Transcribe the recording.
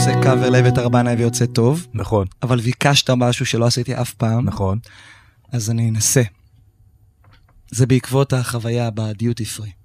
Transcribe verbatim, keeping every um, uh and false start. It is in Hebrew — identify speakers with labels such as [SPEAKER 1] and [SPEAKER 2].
[SPEAKER 1] עושה קאבר לאבט ארבנאי ויוצא טוב.
[SPEAKER 2] נכון.
[SPEAKER 1] אבל ביקשת משהו שלא עשיתי אף פעם.
[SPEAKER 2] נכון.
[SPEAKER 1] אז אני אנסה. זה בעקבות החוויה בדיוטי פרי.